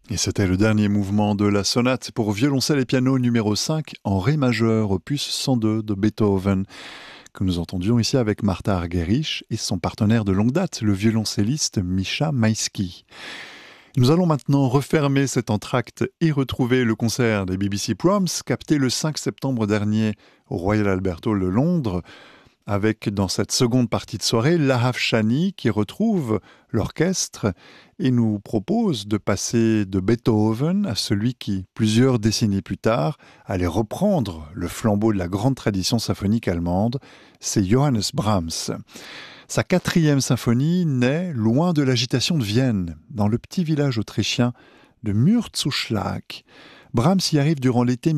Et c'était le dernier mouvement de la sonate pour violoncelle et piano numéro 5 en ré majeur, opus 102 de Beethoven, que nous entendions ici avec Martha Argerich et son partenaire de longue date, le violoncelliste Misha Maïski. Nous allons maintenant refermer cet entracte et retrouver le concert des BBC Proms, capté le 5 septembre dernier au Royal Albert Hall de Londres, avec dans cette seconde partie de soirée Lahav Shani qui retrouve l'orchestre et nous propose de passer de Beethoven à celui qui, plusieurs décennies plus tard, allait reprendre le flambeau de la grande tradition symphonique allemande, c'est Johannes Brahms. Sa 4e symphonie naît loin de l'agitation de Vienne, dans le petit village autrichien de Mürzuschlag. Brahms y arrive durant l'été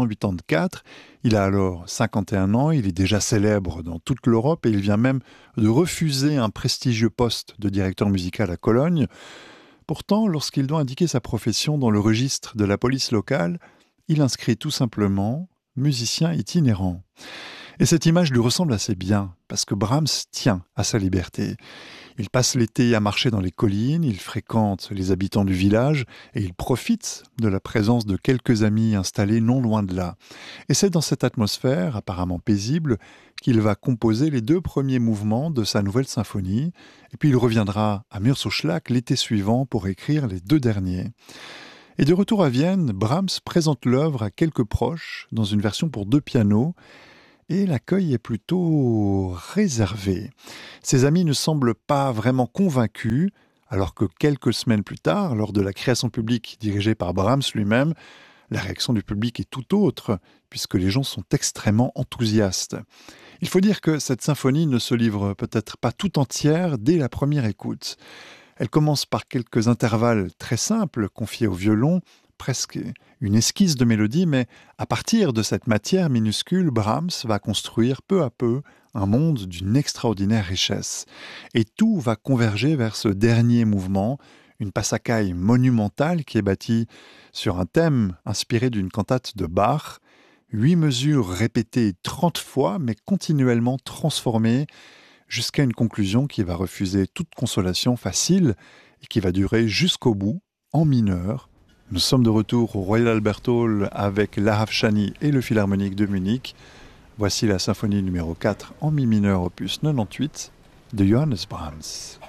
1884. Il a alors 51 ans, il est déjà célèbre dans toute l'Europe et il vient même de refuser un prestigieux poste de directeur musical à Cologne. Pourtant, lorsqu'il doit indiquer sa profession dans le registre de la police locale, il inscrit tout simplement « musicien itinérant ». Et cette image lui ressemble assez bien, parce que Brahms tient à sa liberté. Il passe l'été à marcher dans les collines, il fréquente les habitants du village et il profite de la présence de quelques amis installés non loin de là. Et c'est dans cette atmosphère apparemment paisible qu'il va composer les 2 premiers mouvements de sa nouvelle symphonie, et puis il reviendra à Mürzuschlag l'été suivant pour écrire les 2 derniers. Et de retour à Vienne, Brahms présente l'œuvre à quelques proches dans une version pour 2 pianos, et l'accueil est plutôt réservé. Ses amis ne semblent pas vraiment convaincus, alors que quelques semaines plus tard, lors de la création publique dirigée par Brahms lui-même, la réaction du public est tout autre, puisque les gens sont extrêmement enthousiastes. Il faut dire que cette symphonie ne se livre peut-être pas tout entière dès la première écoute. Elle commence par quelques intervalles très simples confiés au violon, presque une esquisse de mélodie, mais à partir de cette matière minuscule, Brahms va construire peu à peu un monde d'une extraordinaire richesse. Et tout va converger vers ce dernier mouvement, une passacaille monumentale qui est bâtie sur un thème inspiré d'une cantate de Bach, 8 mesures répétées 30 fois, mais continuellement transformées, jusqu'à une conclusion qui va refuser toute consolation facile et qui va durer jusqu'au bout, en mineur. Nous sommes de retour au Royal Albert Hall avec Lahav Shani et le Philharmonique de Munich. Voici la symphonie numéro 4 en mi mineur opus 98 de Johannes Brahms.